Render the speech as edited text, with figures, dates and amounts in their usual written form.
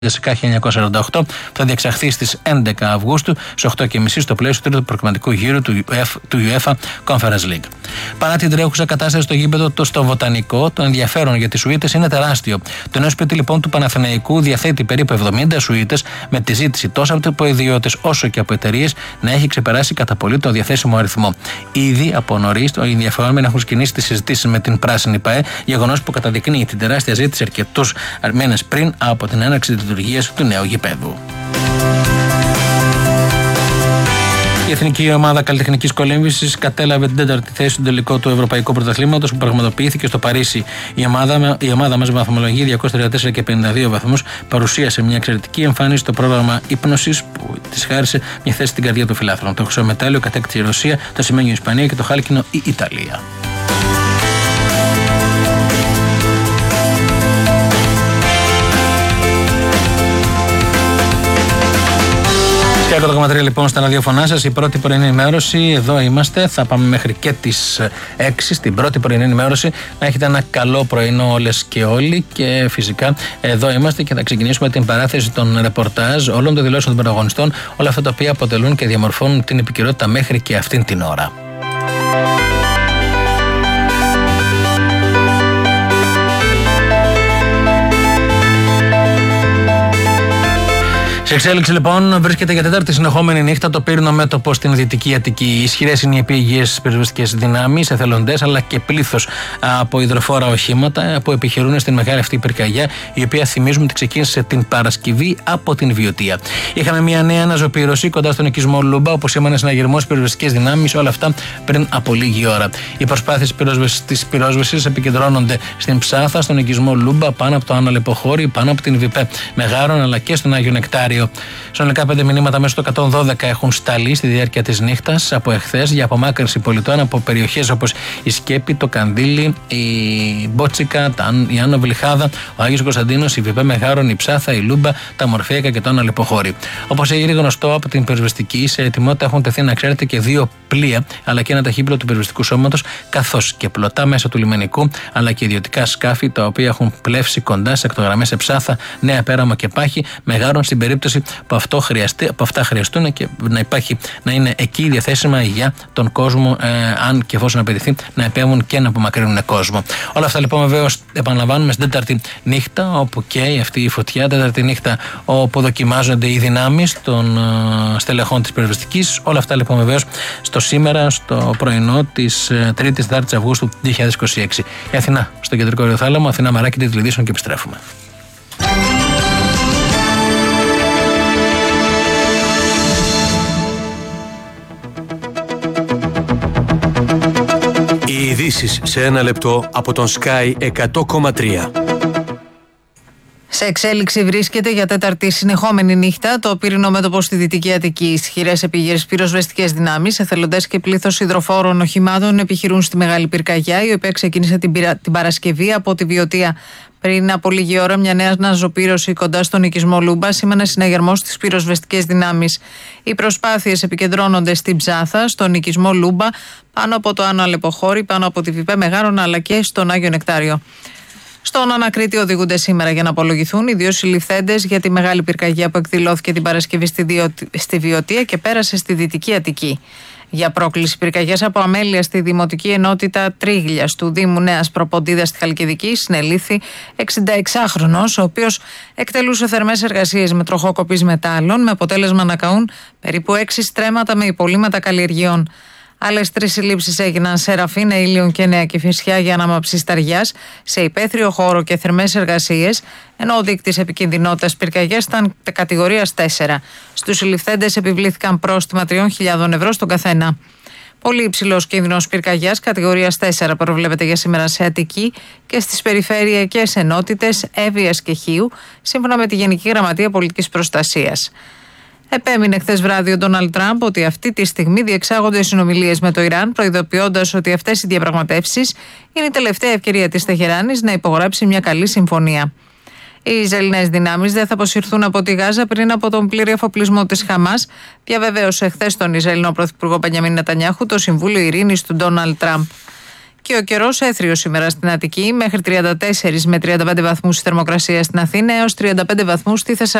ΣΚΑ 1948 θα διεξαχθεί στις 11 Αυγούστου στις 8.30 στο πλαίσιο του τρίτου προκριματικού γύρου του UEFA Conference League. Παρά την τρέχουσα κατάσταση στο γήπεδο στο Βοτανικό, το ενδιαφέρον για τις σουίτες είναι τεράστιο. Το νέο σπίτι λοιπόν του Παναθηναϊκού διαθέτει περίπου 70 σουίτες, με τη ζήτηση τόσο από ιδιώτες όσο και από εταιρείες να έχει ξεπεράσει κατά πολύ το διαθέσιμο αριθμό. Ήδη από νωρίς οι ενδιαφερόμενοι έχουν ξεκινήσει τις συζητήσεις με την Πράσινη ΠΑΕ, γεγονός που καταδεικνύει την τεράστια ζήτηση αρκετούς μήνες πριν από την έναρξη της λειτουργίας του νέου γηπέδου. Η Εθνική Ομάδα Καλλιτεχνικής Κολύμβησης κατέλαβε την 4η θέση στον τελικό του Ευρωπαϊκού Πρωταθλήματος που πραγματοποιήθηκε στο Παρίσι. Η ομάδα μας με βαθμολογία 234 και 52 βαθμούς παρουσίασε μια εξαιρετική εμφάνιση στο πρόγραμμα ύπνωσης που της χάρισε μια θέση στην καρδιά των φιλάθλων. Το χρυσό μετάλλιο κατέκτησε η Ρωσία, το ασημένιο η Ισπανία και το χάλκινο η Ιταλία. Και 100,3 λοιπόν στα ραδιοφωνά σας, η πρώτη πρωινή ενημέρωση. Εδώ είμαστε. Θα πάμε μέχρι και τις 6 στην πρώτη πρωινή ενημέρωση. Να έχετε ένα καλό πρωινό όλες και όλοι. Και φυσικά εδώ είμαστε και θα ξεκινήσουμε την παράθεση των ρεπορτάζ όλων των δηλώσεων των πρωταγωνιστών. Όλα αυτά τα οποία αποτελούν και διαμορφώνουν την επικαιρότητα μέχρι και αυτήν την ώρα. Σε εξέλιξη λοιπόν βρίσκεται για τέταρτη συνεχόμενη νύχτα το πύρινο μέτωπο στην Δυτική Αττική. Ισχυρές είναι οι επίγειες πυροσβεστικές δυνάμεις, εθελοντές αλλά και πλήθος από υδροφόρα οχήματα που επιχειρούν στην μεγάλη αυτή πυρκαγιά, η οποία θυμίζουμε ότι ξεκίνησε την Παρασκευή από την Βιωτία. Είχαμε μια νέα αναζωπήρωση κοντά στον οικισμό Λούμπα, όπως σήμανε συναγερμός πυροσβεστικές δυνάμεις, όλα αυτά πριν από λίγη ώρα. Οι προσπάθειες της πυρόσβεσης επικεντρώνονται στην Ψάθα, στον οικισμό Λούμπα, πάνω από το Άνω Λεποχώρι, πάνω από την Βιπέ Μεγάρων αλλά και στον Άγιο Νεκτάριο. Συνολικά 5 μηνύματα μέσα στο 112 έχουν σταλεί στη διάρκεια της νύχτας από εχθές για απομάκρυνση πολιτών από περιοχές όπως η Σκέπη, το Κανδύλι, η Μπότσικα, η Άνω Βλυχάδα, ο Άγιος Κωνσταντίνος, η Βιπέ Μεγάρων, η Ψάθα, η Λούμπα, τα Μορφέικα και το Άνω Λεποχώρι. Όπως έγινε γνωστό από την πυροσβεστική, σε ετοιμότητα έχουν τεθεί να ξέρετε και 2 πλοία αλλά και ένα ταχύπλοιο του πυροσβεστικού σώματος, καθώς και πλωτά μέσα του λιμενικού αλλά και ιδιωτικά σκάφη τα οποία έχουν πλεύσει κοντά σε ακτογραμμές σε Ψάθα, Νέα Πέραμο και Πάχη, Μεγάρων στην περίπτωση που αυτά χρειαστούν και να είναι εκεί διαθέσιμα για τον κόσμο, αν και εφόσον απαιτηθεί, να επέμβουν και να απομακρύνουν κόσμο. Όλα αυτά λοιπόν βεβαίως επαναλαμβάνουμε στην τέταρτη νύχτα, όπου καίει αυτή η φωτιά, τέταρτη νύχτα όπου δοκιμάζονται οι δυνάμεις των στελεχών της πυροσβεστικής. Όλα αυτά λοιπόν βεβαίως στο σήμερα, στο πρωινό της 3ης 4ης Αυγούστου 2026. Η Αθηνά, στο κεντρικό Ιεροθάλαμο, Αθηνά Μαράκη, τίτλοι ειδήσεων και επιστρέφουμε. Οι ειδήσεις σε ένα λεπτό από τον Sky 100,3. Σε εξέλιξη βρίσκεται για τέταρτη συνεχόμενη νύχτα το πύρινο μέτωπο στη Δυτική Αττική. Ισχυρές επίγειες πυροσβεστικές δυνάμεις, εθελοντές και πλήθος υδροφόρων οχημάτων επιχειρούν στη Μεγάλη Πυρκαγιά, η οποία ξεκίνησε την Παρασκευή από τη Βιωτία. Πριν από λίγη ώρα, μια νέα αναζωπήρωση κοντά στον οικισμό Λούμπα σήμανε συναγερμό στις πυροσβεστικές δυνάμεις. Οι προσπάθειες επικεντρώνονται στην Ψάθα, στον οικισμό Λούμπα, πάνω από το Άνω Αλεποχώρι, πάνω από τη Βιπέ Μεγάρων αλλά και στον Άγιο Νεκτάριο. Στον Ανακρίτη οδηγούνται σήμερα για να απολογηθούν οι 2 συλληφθέντες για τη μεγάλη πυρκαγιά που εκδηλώθηκε την Παρασκευή στη Βιωτία και πέρασε στη Δυτική Αττική. Για πρόκληση πυρκαγιάς από αμέλεια στη Δημοτική Ενότητα Τρίγλιας του Δήμου Νέας Προποντίδας στη Χαλκιδική συνελήφθη 66χρονος, ο οποίος εκτελούσε θερμές εργασίες με τροχόκοπης μετάλλων, με αποτέλεσμα να καούν περίπου 6 στρέμματα με υπολείμματα καλλιεργειών. Άλλες 3 συλλήψεις έγιναν σε Ραφίνα, Ήλιον και Νέα Κηφισιά για ανάμαψη σταριάς σε υπαίθριο χώρο και θερμές εργασίες, ενώ ο δείκτης επικινδυνότητας πυρκαγιάς ήταν κατηγορίας 4. Στους συλληφθέντες επιβλήθηκαν πρόστιμα 3.000 ευρώ στον καθένα. Πολύ υψηλός κίνδυνος πυρκαγιάς κατηγορίας 4 προβλέπεται για σήμερα σε Αττική και στις περιφερειακές ενότητες Εύβοιας και Χίου, σύμφωνα με τη Γενική Γραμματεία Πολιτικής Προστασίας. Επέμεινε χθες βράδυ ο Ντόναλντ Τραμπ ότι αυτή τη στιγμή διεξάγονται συνομιλίες με το Ιράν, προειδοποιώντας ότι αυτές οι διαπραγματεύσεις είναι η τελευταία ευκαιρία της Τεχεράνης να υπογράψει μια καλή συμφωνία. Οι Ισραηλινές δυνάμεις δεν θα αποσυρθούν από τη Γάζα πριν από τον πλήρη αφοπλισμό της Χαμάς, διαβεβαίωσε χθες τον Ισραηλινό Πρωθυπουργό Μπενιαμίν Νετανιάχου το Συμβούλιο Ειρήνης του Ντόναλντ Τραμπ. Και ο καιρός έθριος σήμερα στην Αττική, μέχρι 34 με 35 βαθμούς η θερμοκρασία στην Αθήνα έως 35 βαθμούς στη Θεσσαλονίκη.